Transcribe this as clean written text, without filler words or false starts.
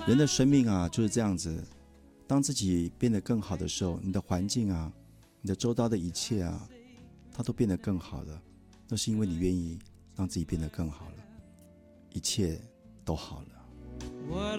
人的生命啊就是这样子，当自己变得更好的时候，你的环境啊，你的周遭的一切啊，它都变得更好了。那是因为你愿意让自己变得更好了，一切都好了。